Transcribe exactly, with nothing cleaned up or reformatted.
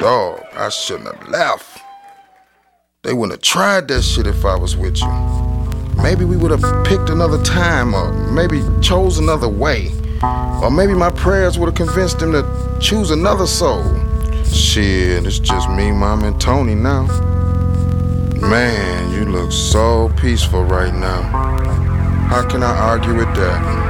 dog, I shouldn't have left. They wouldn't have tried that shit if I was with you. Maybe we would have picked another time, or maybe chose another way. Or maybe my prayers would have convinced them to choose another soul. Shit, it's just me, Mom, and Tony now. Man, you look so peaceful right now. How can I argue with that?